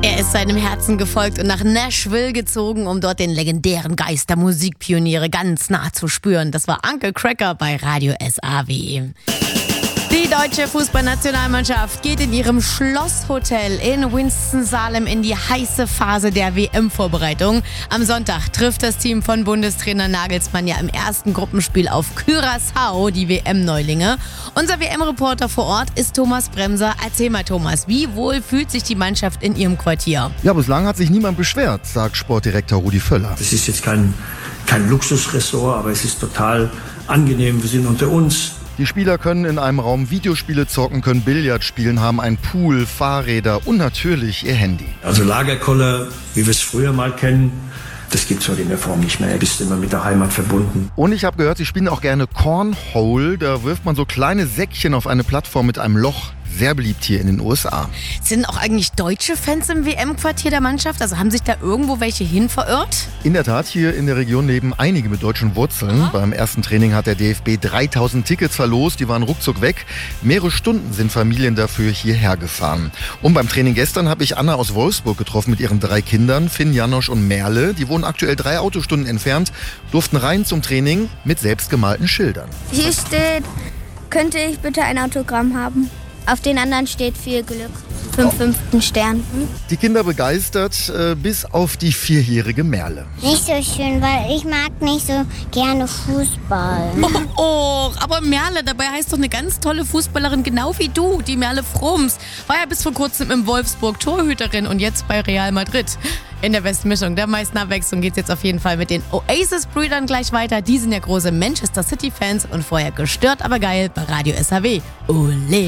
Er ist seinem Herzen gefolgt und nach Nashville gezogen, um dort den legendären Geist der Musikpioniere ganz nah zu spüren. Das war Uncle Cracker bei Radio SAW. Die deutsche Fußballnationalmannschaft geht in ihrem Schlosshotel in Winston-Salem in die heiße Phase der WM-Vorbereitung. Am Sonntag trifft das Team von Bundestrainer Nagelsmann ja im ersten Gruppenspiel auf Curaçao, die WM-Neulinge. Unser WM-Reporter vor Ort ist Thomas Bremser. Erzähl mal, Thomas, wie wohl fühlt sich die Mannschaft in ihrem Quartier? Ja, bislang hat sich niemand beschwert, sagt Sportdirektor Rudi Völler. Das ist jetzt kein Luxusressort, aber es ist total angenehm. Wir sind unter uns. Die Spieler können in einem Raum Videospiele zocken, können Billard spielen, haben einen Pool, Fahrräder und natürlich ihr Handy. Also Lagerkoller, wie wir es früher mal kennen, das gibt es heute in der Form nicht mehr. Du bist immer mit der Heimat verbunden. Und ich habe gehört, sie spielen auch gerne Cornhole. Da wirft man so kleine Säckchen auf eine Plattform mit einem Loch. Sehr beliebt hier in den USA. Sind auch eigentlich deutsche Fans im WM-Quartier der Mannschaft? Also haben sich da irgendwo welche hin verirrt? In der Tat, hier in der Region leben einige mit deutschen Wurzeln. Aha. Beim ersten Training hat der DFB 3000 Tickets verlost. Die waren ruckzuck weg. Mehrere Stunden sind Familien dafür hierher gefahren. Und beim Training gestern habe ich Anna aus Wolfsburg getroffen mit ihren 3 Kindern, Finn, Janosch und Merle. Die wohnen aktuell 3 Autostunden entfernt, durften rein zum Training mit selbstgemalten Schildern. Hier steht, könnte ich bitte ein Autogramm haben? Auf den anderen steht viel Glück. 5. Stern. Die Kinder begeistert, bis auf die 4-jährige Merle. Nicht so schön, weil ich mag nicht so gerne Fußball. Oh, aber Merle, dabei heißt doch eine ganz tolle Fußballerin, genau wie du, die Merle Fromms. War ja bis vor kurzem im Wolfsburg Torhüterin und jetzt bei Real Madrid. In der besten Mischung, der meisten Abwechslung geht's jetzt auf jeden Fall mit den Oasis-Brüdern gleich weiter. Die sind ja große Manchester City-Fans und vorher gestört, aber geil bei Radio SAW. Ole.